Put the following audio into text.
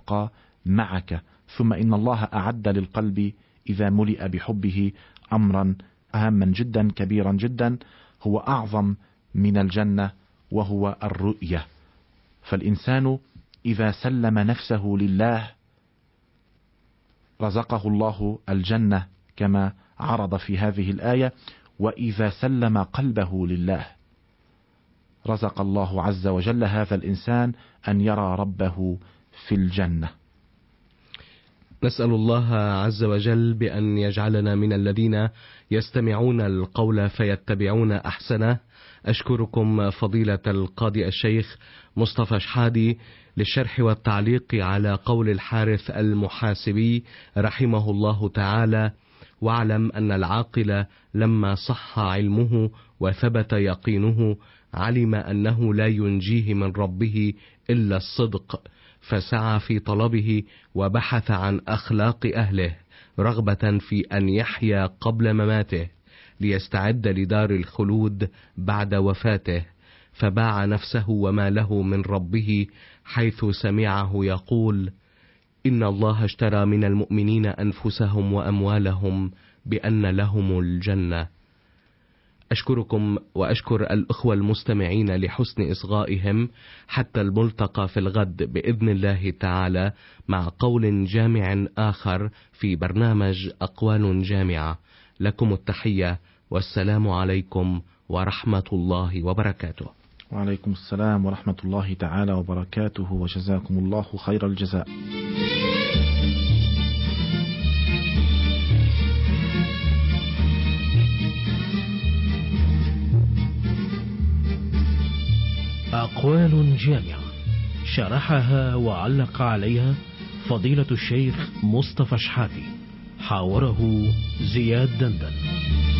يبقى معك. ثم إن الله أعد للقلب إذا ملئ بحبه أمرا أهما جدا كبيرا جدا، هو أعظم من الجنة، وهو الرؤية. فالإنسان إذا سلم نفسه لله رزقه الله الجنة كما عرض في هذه الآية، وإذا سلم قلبه لله رزق الله عز وجل هذا الإنسان أن يرى ربه في الجنة. نسأل الله عز وجل بأن يجعلنا من الذين يستمعون القول فيتبعون أحسنه. أشكركم فضيلة القاضي الشيخ مصطفى شحادي للشرح والتعليق على قول الحارث المحاسبي رحمه الله تعالى: واعلم أن العاقل لما صح علمه وثبت يقينه علم أنه لا ينجيه من ربه إلا الصدق، فسعى في طلبه وبحث عن أخلاق أهله رغبة في أن يحيا قبل مماته ليستعد لدار الخلود بعد وفاته، فباع نفسه وما له من ربه حيث سمعه يقول: إن الله اشترى من المؤمنين أنفسهم وأموالهم بأن لهم الجنة. أشكركم وأشكر الأخوة المستمعين لحسن إصغائهم. حتى الملتقى في الغد بإذن الله تعالى مع قول جامع آخر في برنامج أقوال جامعة. لكم التحية والسلام عليكم ورحمة الله وبركاته. وعليكم السلام ورحمة الله تعالى وبركاته، وجزاكم الله خير الجزاء. أقوال جامعة شرحها وعلق عليها فضيلة الشيخ مصطفى شحاتي، حاوره زياد دندن.